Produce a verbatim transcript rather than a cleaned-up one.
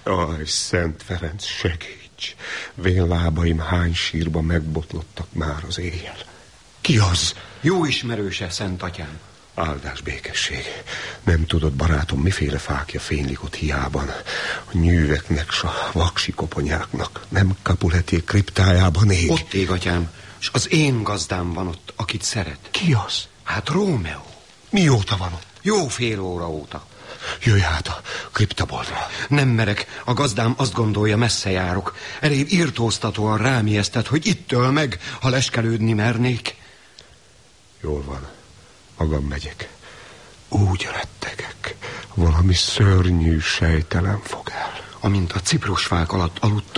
Aj, Szent Ferenc, segíts! Vén lábaim hány sírba megbotlottak már az éjjel. Ki az? Jó ismerőse, Szent Atyám. Áldás békesség. Nem tudod, barátom, miféle fákja fénylik ott hiában. A nyűveknek, s a vaksi koponyáknak. Nem Capuletti kriptájában ég. Ott ég, atyám, s az én gazdám van ott, akit szeret. Ki az? Hát Rómeó. Mióta van ott? Jó fél óra óta. Jöjj hát a kriptaboltra. Nem merek, a gazdám azt gondolja, messze járok. Elég írtóztatóan rám ijesztett, hogy itt öl meg, ha leskelődni mernék. Jól van, magam megyek. Úgy rettegek, valami szörnyű, sejtelen fog el. Amint a ciprusfák alatt aludt,